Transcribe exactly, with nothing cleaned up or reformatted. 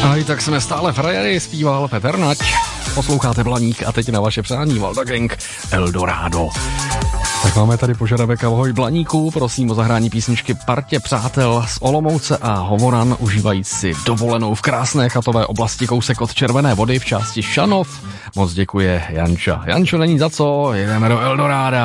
A i tak jsme stále frajery, zpíval Petr Nať. Posloucháte Blaník a teď na vaše přání Valda Gang Eldorado. Tak máme tady požadavek ahoj Blaníku, prosím o zahrání písničky partě přátel z Olomouce a Hovoran, užívajíc si dovolenou v krásné chatové oblasti kousek od Červené Vody v části Šanov. Moc děkuje Janča. Jančo, není za co, jedeme do Eldoráda.